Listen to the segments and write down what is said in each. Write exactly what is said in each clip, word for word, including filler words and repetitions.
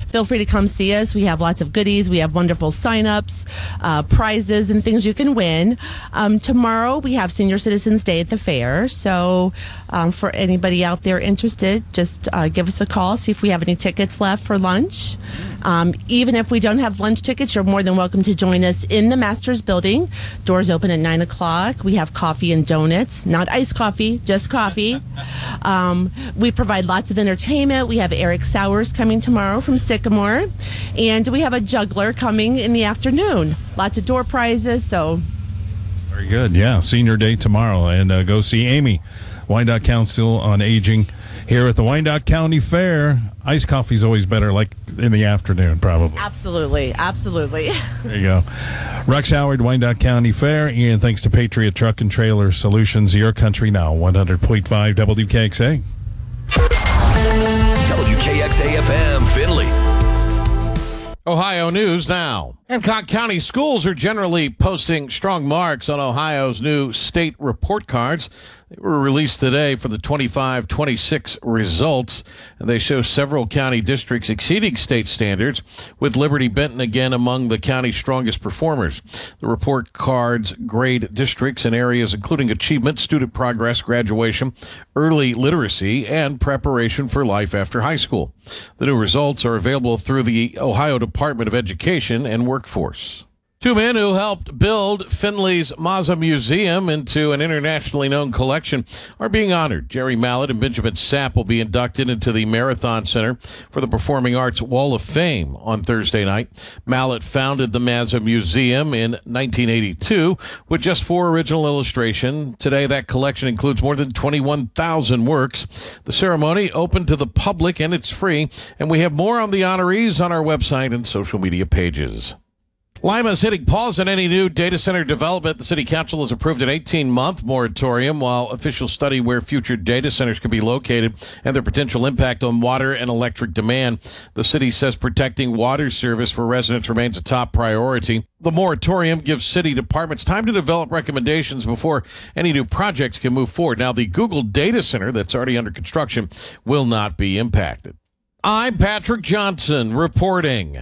feel free to come see us. We have lots of goodies. We have wonderful sign-ups, uh, prizes, and things you can win. Um, tomorrow, we have Senior Citizens Day at the fair. So um, for anybody out there interested, just uh, give us a call, see if we have any tickets left for lunch. Um, even if we don't have lunch tickets, you're more than welcome to join us in the Masters building. Doors open at nine o'clock. We have coffee and donuts, not iced coffee, just coffee. Um, we provide lots of entertainment. We have Eric Sowers coming tomorrow from Sycamore. And we have a juggler coming in the afternoon. Lots of door prizes, so... Very good. Yeah, Senior Day tomorrow. And uh, go see Amy, Wyandotte Council on Aging, here at the Wyandotte County Fair. Iced coffee's always better, like in the afternoon, probably. Absolutely, absolutely. There you go. Rex Howard, Wyandotte County Fair, and thanks to Patriot Truck and Trailer Solutions, Your Country Now, one hundred point five W K X A. W K X A F M, Findlay. Ohio News now. Hancock County schools are generally posting strong marks on Ohio's new state report cards. They were released today for the twenty-five twenty-six results, and they show several county districts exceeding state standards, with Liberty Benton again among the county's strongest performers. The report cards grade districts in areas including achievement, student progress, graduation, early literacy, and preparation for life after high school. The new results are available through the Ohio Department of Education and Workforce. Two men who helped build Findlay's Mazza Museum into an internationally known collection are being honored. Jerry Mallett and Benjamin Sapp will be inducted into the Marathon Center for the Performing Arts Wall of Fame on Thursday night. Mallett founded the Mazza Museum in nineteen eighty-two with just four original illustrations. Today, that collection includes more than twenty-one thousand works. The ceremony open to the public and it's free, and we have more on the honorees on our website and social media pages. Lima's hitting pause on any new data center development. The city council has approved an eighteen-month moratorium while officials study where future data centers could be located and their potential impact on water and electric demand. The city says protecting water service for residents remains a top priority. The moratorium gives city departments time to develop recommendations before any new projects can move forward. Now, the Google data center that's already under construction will not be impacted. I'm Patrick Johnson reporting.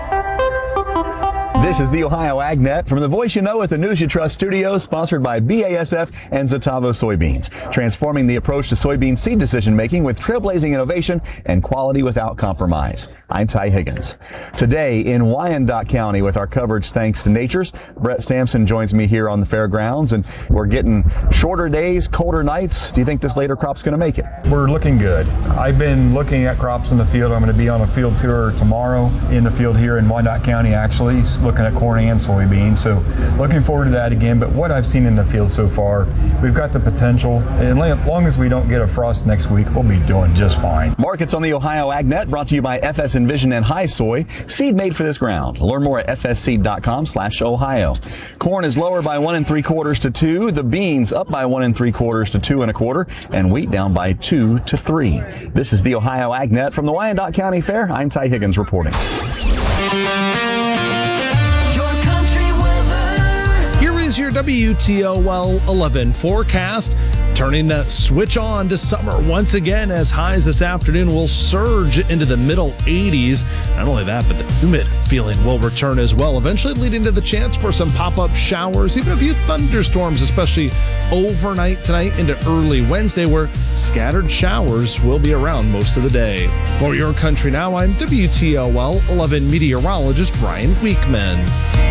This is the Ohio AgNet from the Voice You Know at the News You Trust studio, sponsored by B A S F and Zetavo Soybeans, transforming the approach to soybean seed decision-making with trailblazing innovation and quality without compromise. I'm Ty Higgins. Today in Wyandotte County with our coverage thanks to Nature's, Brett Sampson joins me here on the fairgrounds, and we're getting shorter days, colder nights. Do you think this later crop's going to make it? We're looking good. I've been looking at crops in the field. I'm going to be on a field tour tomorrow in the field here in Wyandotte County, actually, looking at corn and soybeans, so looking forward to that again. But what I've seen in the field so far, we've got the potential, and as long as we don't get a frost next week, we'll be doing just fine. Markets on the Ohio AgNet brought to you by F S Envision and High Soy, seed made for this ground. Learn more at f s seed dot com slash ohio. Corn is lower by one and three quarters to two, the beans up by one and three quarters to two and a quarter, and wheat down by two to three. This is the Ohio AgNet from the Wyandotte County Fair. I'm Ty Higgins reporting. Is your W T O L eleven forecast. Turning the switch on to summer once again, as highs this afternoon will surge into the middle eighties. Not only that, but the humid feeling will return as well, eventually leading to the chance for some pop-up showers, even a few thunderstorms, especially overnight tonight into early Wednesday, where scattered showers will be around most of the day. For Your Country Now, I'm W T O L eleven meteorologist Brian Weekman.